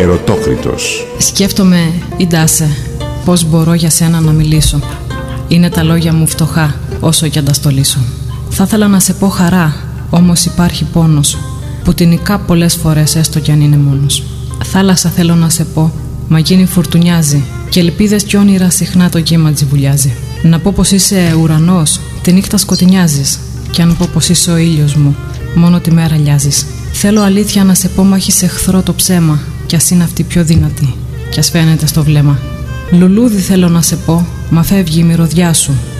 Ερωτόκριτος. Σκέφτομαι, Ιντάσε, πώς μπορώ για σένα να μιλήσω. Είναι τα λόγια μου φτωχά, όσο κι αν τα στολίσω. Θα ήθελα να σε πω χαρά, όμως υπάρχει πόνος, που την νικά πολλές φορές έστω κι αν είναι μόνος. Θάλασσα θέλω να σε πω, μα γίνει φουρτουνιάζει, και ελπίδες κι όνειρα συχνά το κύμα τζιβουλιάζει. Να πω πως είσαι ουρανός, τη νύχτα σκοτεινιάζεις, κι αν πω πως είσαι ο ήλιος μου, μόνο τη μέρα λιάζεις. Θέλω αλήθεια να σε πω, μα έχεις εχθρό το ψέμα, κι ας είναι αυτή πιο δυνατή, κι ας φαίνεται στο βλέμμα. Λουλούδι θέλω να σε πω, μα φεύγει η μυρωδιά σου,